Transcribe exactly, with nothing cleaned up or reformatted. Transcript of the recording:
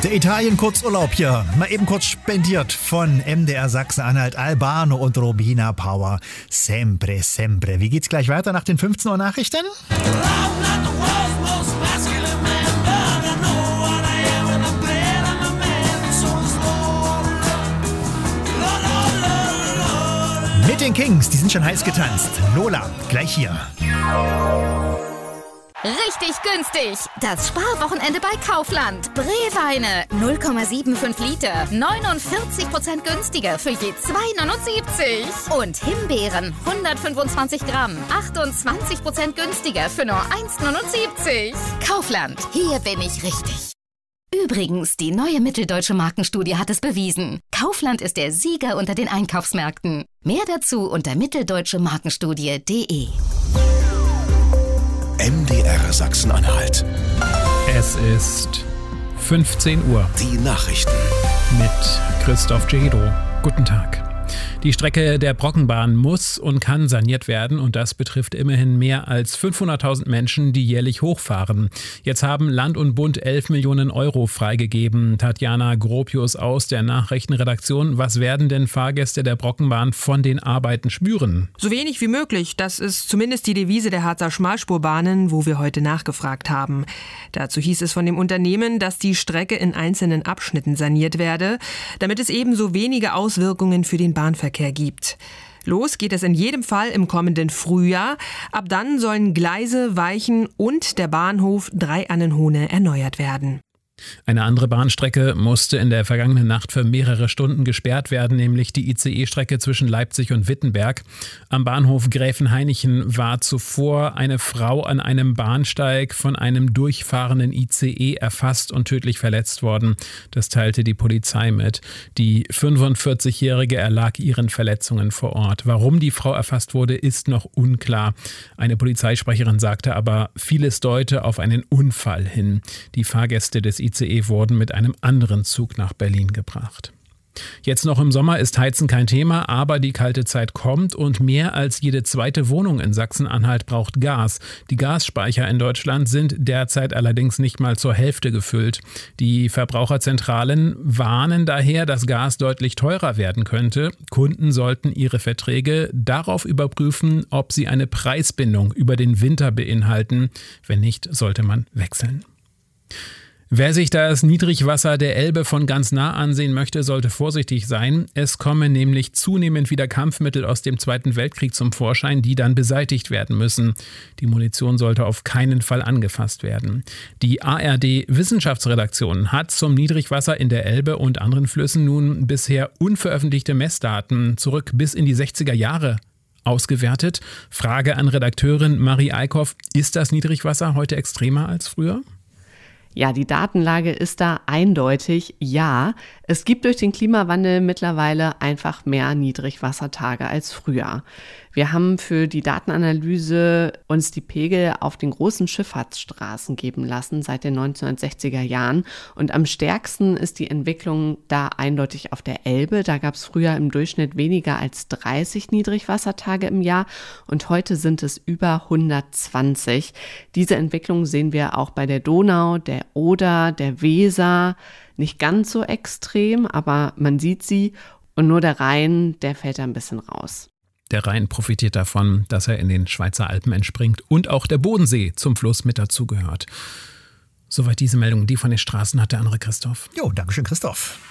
Der Italien-Kurzurlaub hier, mal eben kurz spendiert von M D R Sachsen-Anhalt, Albano und Robina Power. Sempre, sempre. Wie geht's gleich weiter nach den fünfzehn Uhr Nachrichten? Mit den Kings, die sind schon heiß getanzt. Lola, gleich hier. Richtig günstig. Das Sparwochenende bei Kaufland. Brewweine null Komma fünfundsiebzig Liter. neunundvierzig Prozent günstiger für je zwei Euro neunundsiebzig. Und Himbeeren hundertfünfundzwanzig Gramm. achtundzwanzig Prozent günstiger für nur eins Euro neunundsiebzig. Kaufland. Hier bin ich richtig. Übrigens, die neue Mitteldeutsche Markenstudie hat es bewiesen. Kaufland ist der Sieger unter den Einkaufsmärkten. Mehr dazu unter mitteldeutsche markenstudie punkt de. M D R Sachsen-Anhalt. Es ist fünfzehn Uhr. Die Nachrichten. Mit Christoph Cedo. Guten Tag. Die Strecke der Brockenbahn muss und kann saniert werden und das betrifft immerhin mehr als fünfhunderttausend Menschen, die jährlich hochfahren. Jetzt haben Land und Bund elf Millionen Euro freigegeben. Tatjana Gropius aus der Nachrichtenredaktion. Was werden denn Fahrgäste der Brockenbahn von den Arbeiten spüren? So wenig wie möglich. Das ist zumindest die Devise der Harzer Schmalspurbahnen, wo wir heute nachgefragt haben. Dazu hieß es von dem Unternehmen, dass die Strecke in einzelnen Abschnitten saniert werde, damit es ebenso wenige Auswirkungen für den Bahnverkehr gibt. Los geht es in jedem Fall im kommenden Frühjahr. Ab dann sollen Gleise, Weichen und der Bahnhof Drei-Annenhohne erneuert werden. Eine andere Bahnstrecke musste in der vergangenen Nacht für mehrere Stunden gesperrt werden, nämlich die I C E-Strecke zwischen Leipzig und Wittenberg. Am Bahnhof Gräfenhainichen war zuvor eine Frau an einem Bahnsteig von einem durchfahrenden I C E erfasst und tödlich verletzt worden. Das teilte die Polizei mit. Die fünfundvierzigjährige erlag ihren Verletzungen vor Ort. Warum die Frau erfasst wurde, ist noch unklar. Eine Polizeisprecherin sagte aber, vieles deute auf einen Unfall hin. Die Fahrgäste des I C E wurden mit einem anderen Zug nach Berlin gebracht. Jetzt noch im Sommer ist Heizen kein Thema, aber die kalte Zeit kommt und mehr als jede zweite Wohnung in Sachsen-Anhalt braucht Gas. Die Gasspeicher in Deutschland sind derzeit allerdings nicht mal zur Hälfte gefüllt. Die Verbraucherzentralen warnen daher, dass Gas deutlich teurer werden könnte. Kunden sollten ihre Verträge darauf überprüfen, ob sie eine Preisbindung über den Winter beinhalten. Wenn nicht, sollte man wechseln. Wer sich das Niedrigwasser der Elbe von ganz nah ansehen möchte, sollte vorsichtig sein. Es kommen nämlich zunehmend wieder Kampfmittel aus dem Zweiten Weltkrieg zum Vorschein, die dann beseitigt werden müssen. Die Munition sollte auf keinen Fall angefasst werden. Die A R D-Wissenschaftsredaktion hat zum Niedrigwasser in der Elbe und anderen Flüssen nun bisher unveröffentlichte Messdaten zurück bis in die sechziger Jahre ausgewertet. Frage an Redakteurin Marie Eickhoff: Ist das Niedrigwasser heute extremer als früher? Ja, die Datenlage ist da eindeutig ja. Es gibt durch den Klimawandel mittlerweile einfach mehr Niedrigwassertage als früher. Wir haben für die Datenanalyse uns die Pegel auf den großen Schifffahrtsstraßen geben lassen seit den neunzehnhundertsechziger Jahren. Und am stärksten ist die Entwicklung da eindeutig auf der Elbe. Da gab es früher im Durchschnitt weniger als dreißig Niedrigwassertage im Jahr und heute sind es über hundertzwanzig. Diese Entwicklung sehen wir auch bei der Donau, der Oder, der Weser. Nicht ganz so extrem, aber man sieht sie. Und nur der Rhein, der fällt da ein bisschen raus. Der Rhein profitiert davon, dass er in den Schweizer Alpen entspringt und auch der Bodensee zum Fluss mit dazugehört. Soweit diese Meldung, die von den Straßen hat der andere Christoph. Jo, danke schön, Christoph.